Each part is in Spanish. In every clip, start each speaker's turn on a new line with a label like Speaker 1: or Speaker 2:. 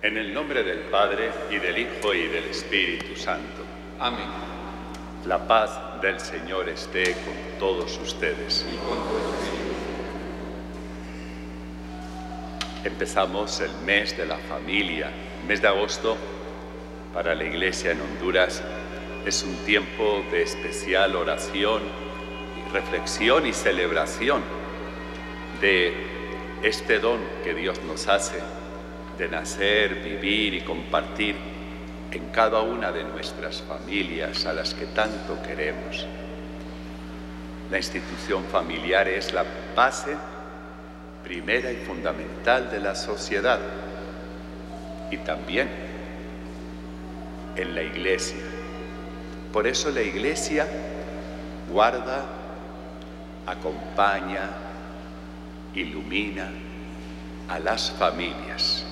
Speaker 1: En el nombre del Padre, y del Hijo, y del Espíritu Santo.
Speaker 2: Amén.
Speaker 1: La paz del Señor esté con todos ustedes.
Speaker 2: Y con tu espíritu.
Speaker 1: Empezamos el mes de la familia. El mes de agosto para la Iglesia en Honduras es un tiempo de especial oración, y reflexión y celebración de este don que Dios nos hace de nacer, vivir y compartir en cada una de nuestras familias a las que tanto queremos. La institución familiar es la base primera y fundamental de la sociedad, y también en la Iglesia. Por eso la Iglesia guarda, acompaña, ilumina a las familias.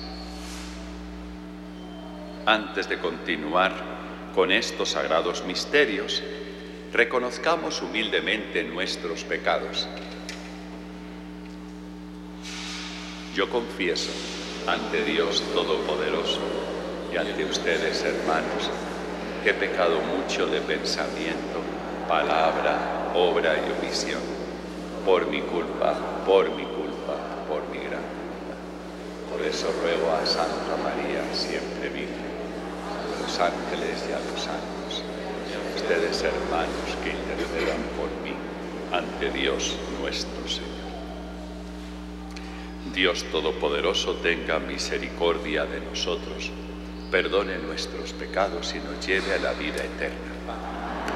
Speaker 1: Antes de continuar con estos sagrados misterios, reconozcamos humildemente nuestros pecados. Yo confieso ante Dios Todopoderoso y ante ustedes, hermanos, que he pecado mucho de pensamiento, palabra, obra y omisión, por mi culpa, por mi gran culpa. Por eso ruego a Santa María, siempre Virgen, a los ángeles y a los santos, ustedes, hermanos, que intercedan por mí ante Dios nuestro Señor. Dios Todopoderoso tenga misericordia de nosotros, perdone nuestros pecados y nos lleve a la vida eterna.